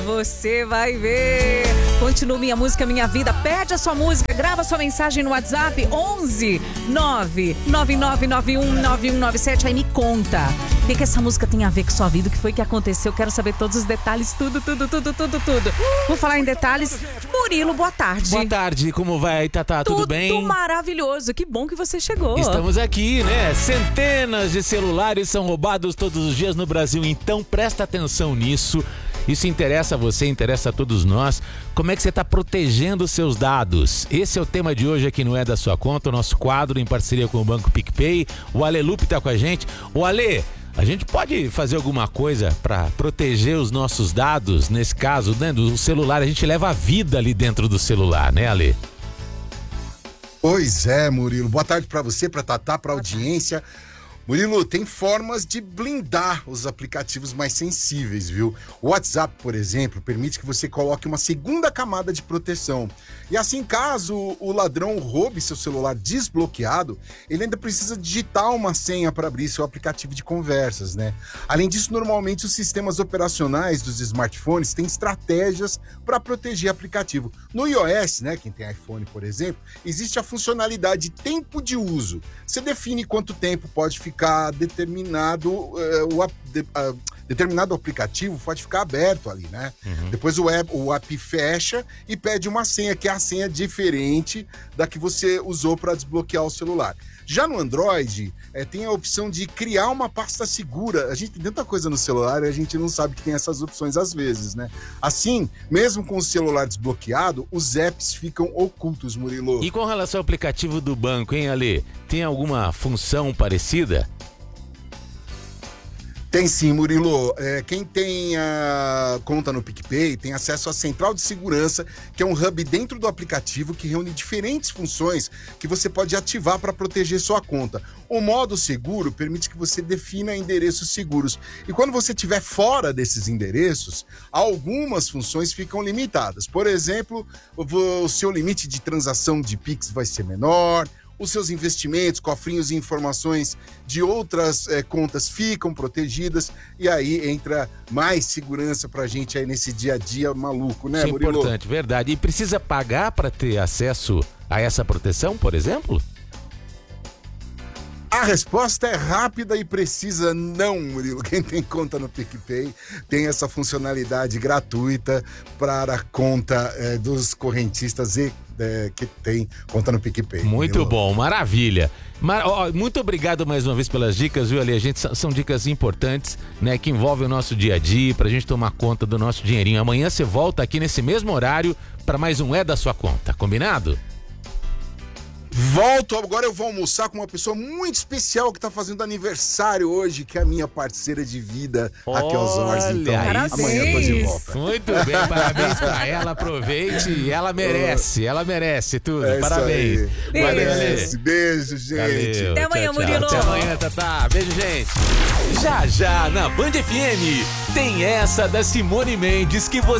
Você vai ver. Continua Minha Música Minha Vida. Pede a sua música, grava sua mensagem no WhatsApp 11 999919197. Aí me conta o que essa música tem a ver com sua vida, o que foi que aconteceu. Quero saber todos os detalhes, tudo. Vou falar em detalhes. Murilo, boa tarde. Boa tarde, como vai, Tatá? Tudo bem? Tudo maravilhoso, que bom que você chegou. Estamos aqui, né? Centenas de celulares são roubados todos os dias no Brasil, então presta atenção nisso. Isso interessa a você, interessa a todos nós. Como é que você está protegendo os seus dados? Esse é o tema de hoje aqui no É da Sua Conta, o nosso quadro em parceria com o Banco PicPay. O Ale Lupe está com a gente. O Ale, a gente pode fazer alguma coisa para proteger os nossos dados? Nesse caso, né, do celular, a gente leva a vida ali dentro do celular, né, Ale? Pois é, Murilo. Boa tarde para você, para Tatá, para a audiência. Murilo, tem formas de blindar os aplicativos mais sensíveis, viu? O WhatsApp, por exemplo, permite que você coloque uma segunda camada de proteção. E assim, caso o ladrão roube seu celular desbloqueado, ele ainda precisa digitar uma senha para abrir seu aplicativo de conversas, né? Além disso, normalmente os sistemas operacionais dos smartphones têm estratégias para proteger aplicativo. No iOS, né, quem tem iPhone, por exemplo, existe a funcionalidade tempo de uso. Você define quanto tempo pode ficar determinado, determinado aplicativo pode ficar aberto ali, né? Depois o app fecha e pede uma senha, que é a senha diferente da que você usou para desbloquear o celular. Já no Android, tem a opção de criar uma pasta segura. A gente tem tanta coisa no celular e a gente não sabe que tem essas opções às vezes, né? Assim, mesmo com o celular desbloqueado, os apps ficam ocultos, Murilo. E com relação ao aplicativo do banco, hein, Ale? Tem alguma função parecida? Tem sim, Murilo. Quem tem a conta no PicPay tem acesso à Central de Segurança, que é um hub dentro do aplicativo que reúne diferentes funções que você pode ativar para proteger sua conta. O modo seguro permite que você defina endereços seguros. E quando você estiver fora desses endereços, algumas funções ficam limitadas. Por exemplo, o seu limite de transação de Pix vai ser menor, os seus investimentos, cofrinhos e informações de outras contas ficam protegidas, e aí entra mais segurança pra gente aí nesse dia a dia maluco, né, Isso é Murilo? importante, verdade. E precisa pagar para ter acesso a essa proteção, por exemplo? A resposta é rápida e precisa não, Murilo. Quem tem conta no PicPay tem essa funcionalidade gratuita para a conta dos correntistas e que tem conta no PicPay. Muito Murilo. bom, maravilha. Muito obrigado mais uma vez pelas dicas, viu, Ale? São dicas importantes, né, que envolvem o nosso dia a dia, pra gente tomar conta do nosso dinheirinho. Amanhã você volta aqui nesse mesmo horário para mais um É da Sua Conta, combinado? Volto, agora eu vou almoçar com uma pessoa muito especial que tá fazendo aniversário hoje, que é a minha parceira de vida, Raquel Zors. Então, amanhã eu tô de volta. Muito bem, parabéns pra ela, aproveite, ela merece tudo, parabéns. Merece. Beijo, gente. Valeu, até amanhã, tchau, Murilo. Até amanhã, Tatá. Beijo, gente. Já na Band FM, tem essa da Simone Mendes que você